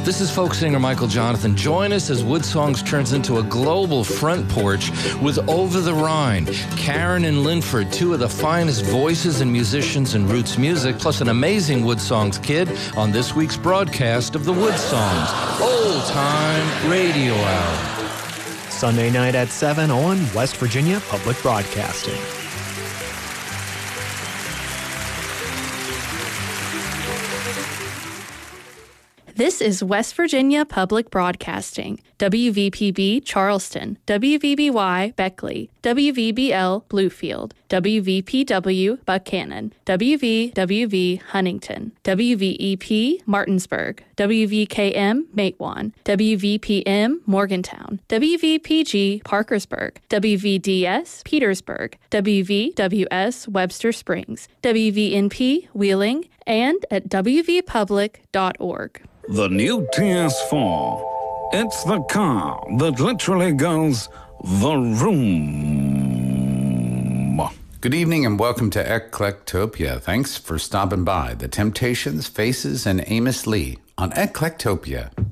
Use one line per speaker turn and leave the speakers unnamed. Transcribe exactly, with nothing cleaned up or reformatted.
This is folk singer Michael Jonathan. Join us as Wood Songs turns into a global front porch with Over the Rhine, Karen and Linford, two of the finest voices and musicians in roots music, plus an amazing Wood Songs kid on this week's broadcast of the Wood Songs Old Time Radio Hour.
Sunday night at seven on West Virginia Public Broadcasting.
This is West Virginia Public Broadcasting, W V P B Charleston, W V B Y Beckley, W V B L Bluefield, W V P W Buchanan, W V W V Huntington, W V E P Martinsburg, W V K M Matewan, W V P M Morgantown, W V P G Parkersburg, W V D S Petersburg, W V W S Webster Springs, W V N P Wheeling, and at w v public dot org.
The new T S four. It's the car that literally goes the room.
Good evening and welcome to Eclectopia. Thanks for stopping by. The Temptations, Faces, and Amos Lee on Eclectopia.